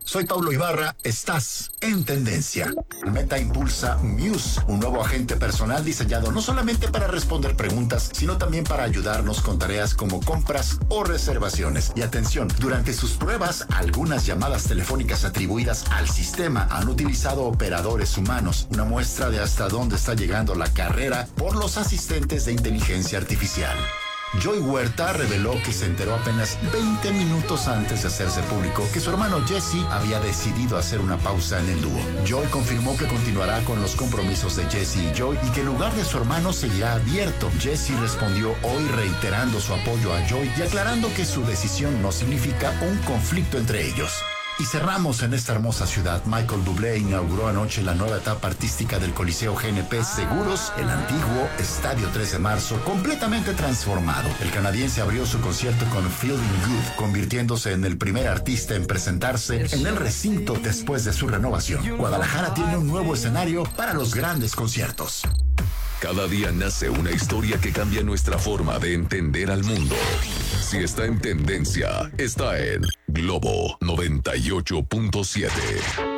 Soy Paulo Ibarra, estás en tendencia. Meta impulsa Muse, un nuevo agente personal diseñado no solamente para responder preguntas, sino también para ayudarnos con tareas como compras o reservaciones. Y atención, durante sus pruebas, algunas llamadas telefónicas atribuidas al sistema han utilizado operadores humanos, una muestra de hasta dónde está llegando la carrera por los asistentes de inteligencia artificial. Joy Huerta reveló que se enteró apenas 20 minutos antes de hacerse público que su hermano Jesse había decidido hacer una pausa en el dúo. Joy confirmó que continuará con los compromisos de Jesse y Joy y que el lugar de su hermano seguirá abierto. Jesse respondió hoy reiterando su apoyo a Joy y aclarando que su decisión no significa un conflicto entre ellos. Y cerramos en esta hermosa ciudad. Michael Bublé inauguró anoche la nueva etapa artística del Coliseo GNP Seguros, el antiguo Estadio 3 de Marzo, completamente transformado. El canadiense abrió su concierto con Feeling Good, convirtiéndose en el primer artista en presentarse en el recinto después de su renovación. Guadalajara tiene un nuevo escenario para los grandes conciertos. Cada día nace una historia que cambia nuestra forma de entender al mundo. Si está en tendencia, está en Globo 98.7.